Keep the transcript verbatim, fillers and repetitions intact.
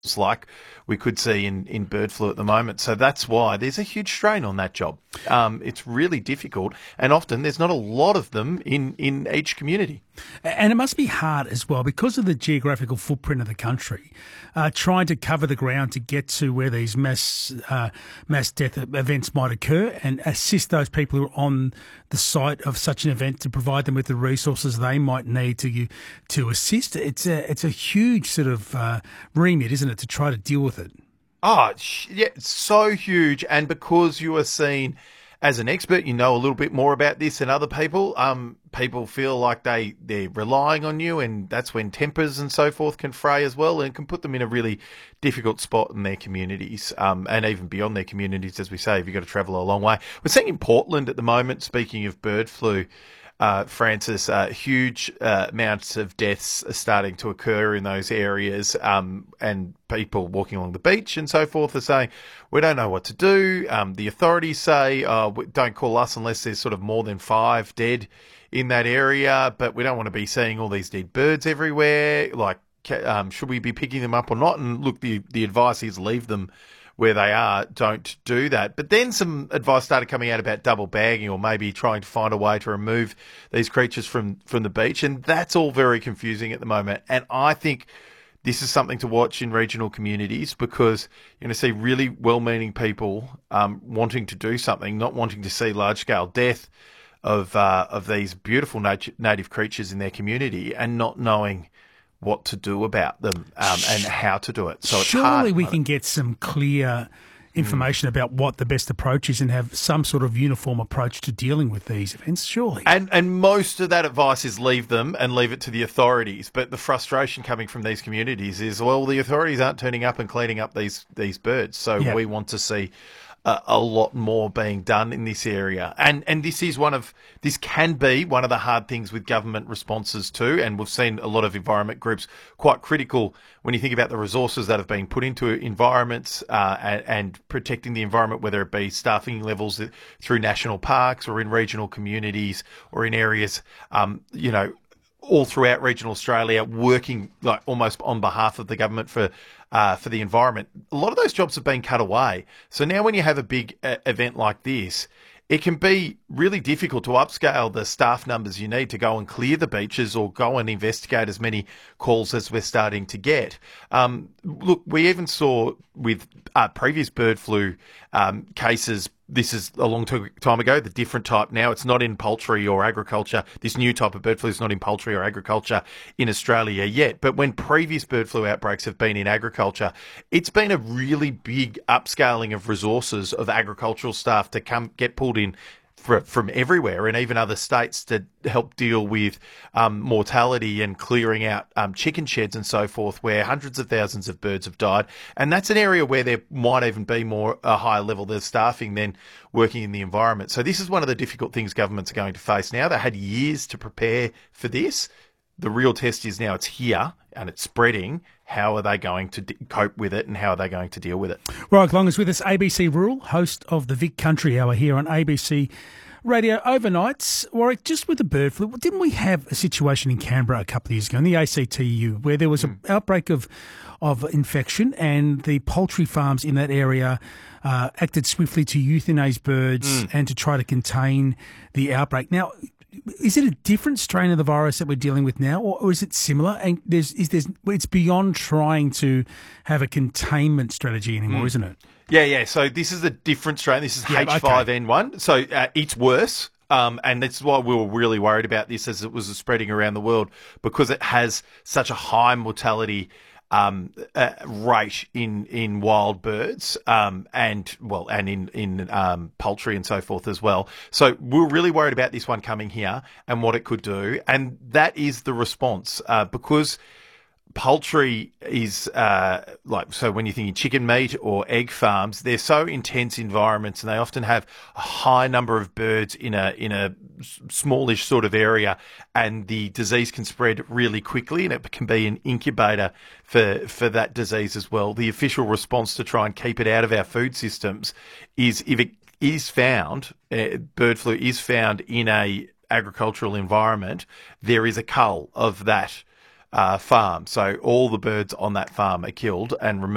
like we could see in, in bird flu at the moment. So that's why there's a huge strain on that job. Um, it's really difficult, and often there's not a lot of them in, in each community. And it must be hard as well because of the geographical footprint of the country, uh, trying to cover the ground to get to where these mass uh, mass death events might occur and assist those people who are on the site of such an event to provide them with the resources they might need to to assist. It's a it's a huge sort of uh, remit, isn't it, to try to deal with it? Oh, yeah, it's so huge. And because you are seen as an expert, you know a little bit more about this than other people. Um, people feel like they, they're relying on you, and that's when tempers and so forth can fray as well, and can put them in a really difficult spot in their communities, um, and even beyond their communities, as we say, if you've got to travel a long way. We're seeing in Portland at the moment, speaking of bird flu, Uh, Francis, uh, huge uh, amounts of deaths are starting to occur in those areas, um, and people walking along the beach and so forth are saying, we don't know what to do. Um, the authorities say, uh, don't call us unless there's sort of more than five dead in that area, but we don't want to be seeing all these dead birds everywhere. Like, um, should we be picking them up or not? And look, the, the advice is leave them where they are, don't do that. But then some advice started coming out about double bagging, or maybe trying to find a way to remove these creatures from, from the beach. And that's all very confusing at the moment. And I think this is something to watch in regional communities, because you're going to see really well-meaning people um, wanting to do something, not wanting to see large-scale death of uh, of these beautiful nat- native creatures in their community, and not knowing what to do about them um, and how to do it. So it's surely hard, we can get some clear information mm. about what the best approach is, and have some sort of uniform approach to dealing with these events, surely. And and most of that advice is leave them and leave it to the authorities. But the frustration coming from these communities is, well, the authorities aren't turning up and cleaning up these, these birds. So yep. we want to see Uh, a lot more being done in this area. And and this is one of, this can be one of the hard things with government responses too. And we've seen a lot of environment groups quite critical when you think about the resources that have been put into environments uh, and, and protecting the environment, whether it be staffing levels through national parks or in regional communities or in areas, um, you know, all throughout regional Australia, working like almost on behalf of the government for uh, for the environment. A lot of those jobs have been cut away. So now when you have a big uh, event like this, it can be really difficult to upscale the staff numbers you need to go and clear the beaches or go and investigate as many calls as we're starting to get. Um, look, we even saw with uh, previous bird flu um, cases, this is a long time ago, the different type now, it's not in poultry or agriculture. This new type of bird flu is not in poultry or agriculture in Australia yet. But when previous bird flu outbreaks have been in agriculture, it's been a really big upscaling of resources of agricultural staff to come get pulled in for, from everywhere, and even other states, to help deal with um, mortality and clearing out um, chicken sheds and so forth, where hundreds of thousands of birds have died. And that's an area where there might even be more a higher level of staffing than working in the environment. So this is one of the difficult things governments are going to face now. They had years to prepare for this. The real test is now it's here and it's spreading. How are they going to d- cope with it, and how are they going to deal with it? Warwick Long is with us, A B C Rural, host of the Vic Country Hour here on A B C Radio overnights. Warwick, just with the bird flu, didn't we have a situation in Canberra a couple of years ago, in the A C T U, where there was an mm. outbreak of of infection, and the poultry farms in that area uh, acted swiftly to euthanize birds mm. and to try to contain the outbreak? Now, is it a different strain of the virus that we're dealing with now, or, or is it similar? And there's, is there's, it's beyond trying to have a containment strategy anymore, mm. isn't it? Yeah, yeah. So this is a different strain. This is yeah, H five N one. Okay. So uh, it's worse. Um, and that's why we were really worried about this as it was spreading around the world, because it has such a high mortality um, uh, rate in, in wild birds, um, and well, and in, in, um, poultry and so forth as well. So we were really worried about this one coming here and what it could do. And that is the response, uh, because poultry is uh, like, so when you're thinking chicken meat or egg farms, they're so intense environments, and they often have a high number of birds in a in a smallish sort of area, and the disease can spread really quickly, and it can be an incubator for for that disease as well. The official response to try and keep it out of our food systems is, if it is found, uh, bird flu is found in a agricultural environment, there is a cull of that Uh, farm. So all the birds on that farm are killed and removed.